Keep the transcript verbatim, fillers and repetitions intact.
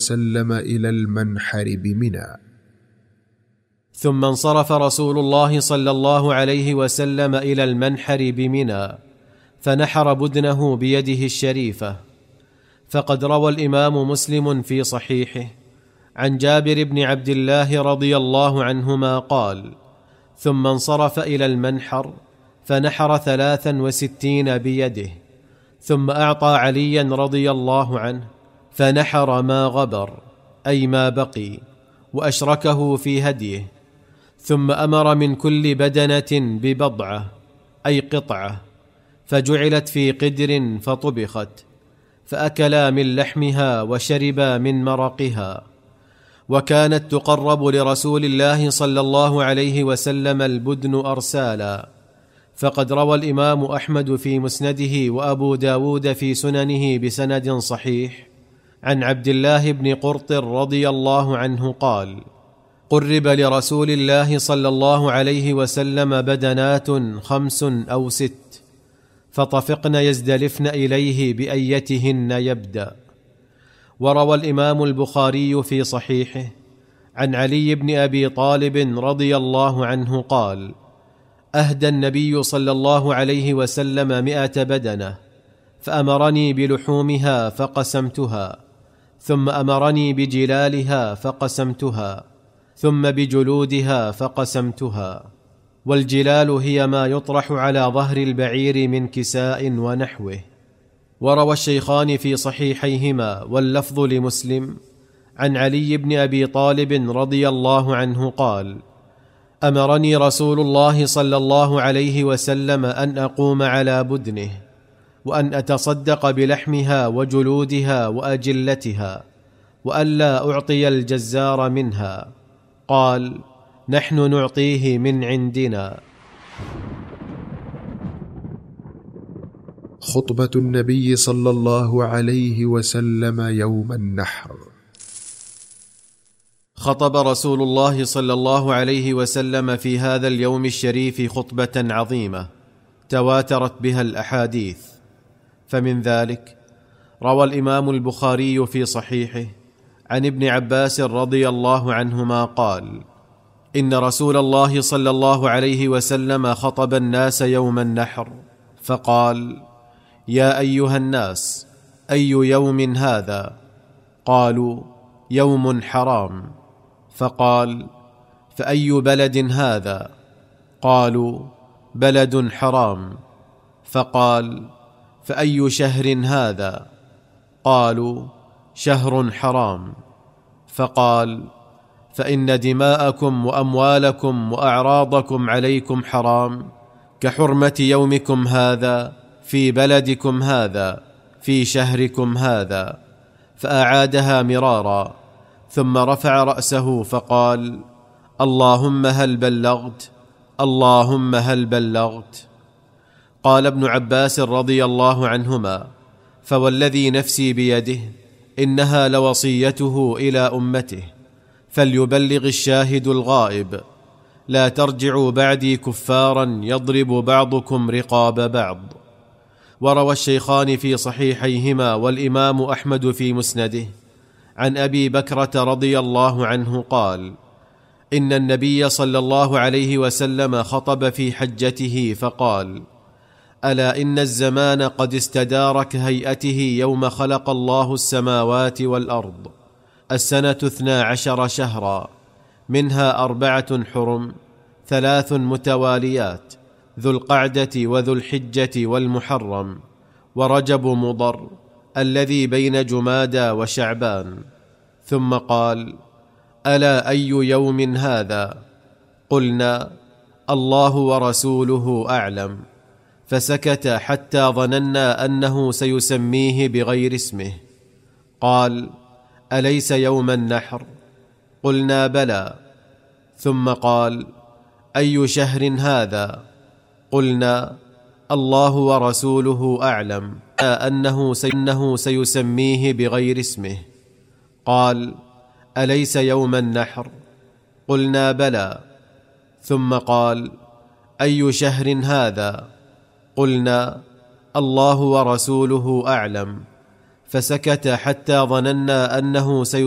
وسلم إلى المنحر بمنى. ثم انصرف رسول الله صلى الله عليه وسلم إلى المنحر بمنى فنحر بدنه بيده الشريفة. فقد روى الإمام مسلم في صحيحه عن جابر بن عبد الله رضي الله عنهما قال: ثم انصرف إلى المنحر فنحر ثلاثا وستين بيده، ثم أعطى عليا رضي الله عنه فنحر ما غبر أي ما بقي، وأشركه في هديه، ثم أمر من كل بدنة ببضعة أي قطعة، فجعلت في قدر فطبخت، فأكلا من لحمها وشربا من مرقها. وكانت تقرب لرسول الله صلى الله عليه وسلم البدن أرسالا. فقد روى الإمام أحمد في مسنده وأبو داود في سننه بسند صحيح عن عبد الله بن قرط رضي الله عنه قال: قرب لرسول الله صلى الله عليه وسلم بدنات خمس أو ست، فطفقن يزدلفن إليه بأيتهن يبدأ. وروى الإمام البخاري في صحيحه عن علي بن أبي طالب رضي الله عنه قال: أهدى النبي صلى الله عليه وسلم مئة بدنة، فأمرني بلحومها فقسمتها، ثم أمرني بجلالها فقسمتها، ثم بجلودها فقسمتها. والجلال هي ما يطرح على ظهر البعير من كساء ونحوه. وروى الشيخان في صحيحيهما واللفظ لمسلم عن علي بن أبي طالب رضي الله عنه قال: أمرني رسول الله صلى الله عليه وسلم أن أقوم على بدنه، وأن أتصدق بلحمها وجلودها وأجلتها، وألا أعطي الجزار منها. قال: نحن نعطيه من عندنا. خطبة النبي صلى الله عليه وسلم يوم النحر. خطب رسول الله صلى الله عليه وسلم في هذا اليوم الشريف خطبة عظيمة تواترت بها الأحاديث. فمن ذلك روى الإمام البخاري في صحيحه عن ابن عباس رضي الله عنهما قال: إن رسول الله صلى الله عليه وسلم خطب الناس يوم النحر فقال: يا أيها الناس، أي يوم هذا؟ قالوا: يوم حرام. فقال: فأي بلد هذا؟ قالوا: بلد حرام. فقال: فأي شهر هذا؟ قالوا: شهر حرام. فقال: فإن دماءكم وأموالكم وأعراضكم عليكم حرام كحرمة يومكم هذا في بلدكم هذا في شهركم هذا. فأعادها مرارا، ثم رفع رأسه فقال: اللهم هل بلغت؟ اللهم هل بلغت؟ قال ابن عباس رضي الله عنهما: فوالذي نفسي بيده إنها لوصيته إلى أمته، فليبلغ الشاهد الغائب، لا ترجعوا بعدي كفارا يضرب بعضكم رقاب بعض. وروى الشيخان في صحيحيهما والإمام أحمد في مسنده عن أبي بكرة رضي الله عنه قال: إن النبي صلى الله عليه وسلم خطب في حجته فقال: ألا إن الزمان قد استدار كهيئته يوم خلق الله السماوات والأرض، السنة اثنا عشر شهرا، منها أربعة حرم، ثلاث متواليات، ذو القعدة وذو الحجة والمحرم، ورجب مضر الذي بين جمادى وشعبان. ثم قال: ألا أي يوم هذا؟ قلنا: الله ورسوله أعلم. فسكت حتى ظننا أنه سيسميه بغير اسمه. قال: أليس يوم النحر؟ قلنا: بلى. ثم قال: أي شهر هذا؟ قلنا: الله ورسوله أعلم أنه أنه سيسميه بغير اسمه. قال: أليس يوم النحر؟ قلنا: بلى. ثم قال: أي شهر هذا؟ قلنا: الله ورسوله أعلم. فسكت حتى ظننا أنه سيسميه